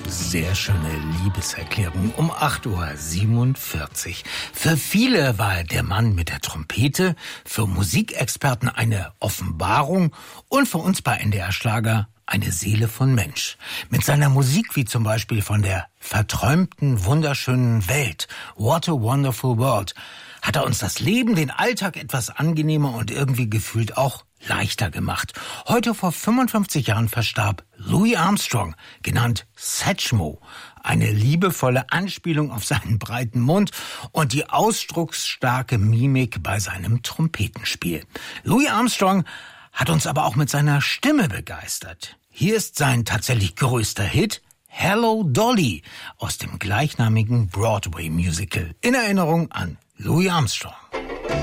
Sehr schöne Liebeserklärung um 8:47 Uhr. Für viele war er der Mann mit der Trompete, für Musikexperten eine Offenbarung und für uns bei NDR Schlager eine Seele von Mensch. Mit seiner Musik wie zum Beispiel von der verträumten, wunderschönen Welt, What a Wonderful World, hat er uns das Leben, den Alltag etwas angenehmer und irgendwie gefühlt auch leichter gemacht. Heute vor 55 Jahren verstarb Louis Armstrong, genannt Satchmo. Eine liebevolle Anspielung auf seinen breiten Mund und die ausdrucksstarke Mimik bei seinem Trompetenspiel. Louis Armstrong hat uns aber auch mit seiner Stimme begeistert. Hier ist sein tatsächlich größter Hit, Hello Dolly, aus dem gleichnamigen Broadway-Musical, in Erinnerung an Louis Armstrong.